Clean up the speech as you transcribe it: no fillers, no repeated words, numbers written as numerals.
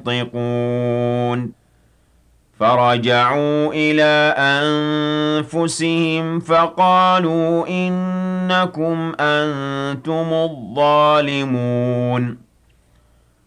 ينطقون فرجعوا إلى أنفسهم فقالوا إنكم أنتم الظالمون